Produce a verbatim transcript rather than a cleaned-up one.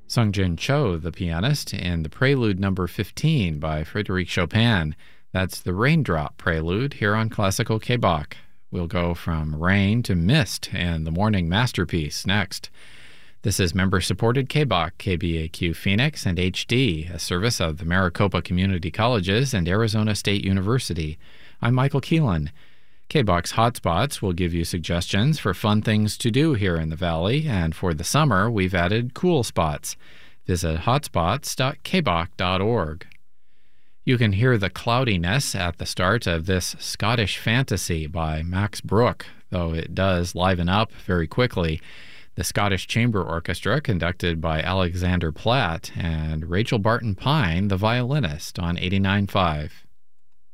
Sungjin Cho, the pianist, in the Prelude number fifteen by Frédéric Chopin. That's the Raindrop Prelude here on Classical K-Bach. We'll go from rain to mist and the morning masterpiece next. This is member-supported K-Bach, K B A Q Phoenix, and H D, a service of the Maricopa Community Colleges and Arizona State University. I'm Michael Keelan. K-Bach's Hotspots will give you suggestions for fun things to do here in the Valley, and for the summer, we've added cool spots. Visit hotspots dot k bach dot org. You can hear the cloudiness at the start of this Scottish fantasy by Max Bruch, though it does liven up very quickly. The Scottish Chamber Orchestra, conducted by Alexander Platt, and Rachel Barton Pine, the violinist, on eighty-nine point five.